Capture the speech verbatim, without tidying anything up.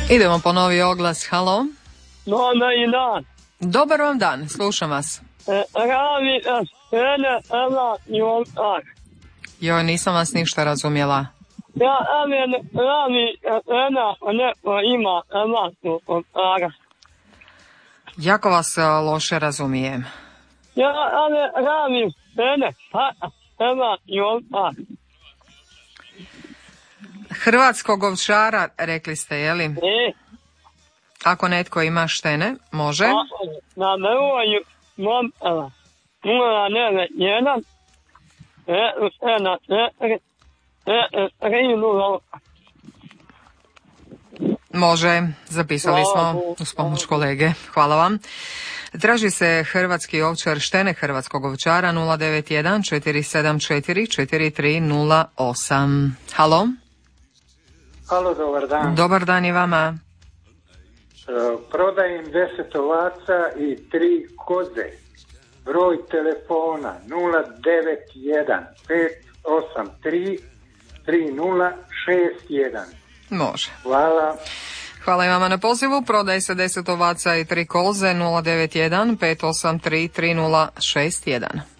Idemo po novi oglas, halo. Dobar dan. Dobar vam dan, slušam vas. E, radi sene, ela i oltar. Joj, nisam vas ništa razumjela. Ja, amen, radi sene, neko ima ela i oltara. Jako vas a, loše razumijem. Ja, amen, radi sene, pa, ela i oltar. Hrvatskog ovčara, rekli ste, jeli? E, Ako netko ima štene, može. a, na broju montela nula devet jedan e, sedam četiri četiri tri nula. Može, zapisali Hvala smo Bogu. uz pomoć kolege. Hvala vam. Traži se hrvatski ovčar štene hrvatskog ovčara nula devet jedan četiri sedam četiri četiri tri nula osam. Halo? Halo, dobar dan. Dobar dan i vama. E, Prodajem deset ovaca i tri koze. Broj telefona nula devet jedan pet osam tri tri nula šest jedan. Može. Hvala. Hvala i vama na pozivu. Prodaj se deset ovaca i tri koze nula devet jedan pet osam tri tri nula šest jedan.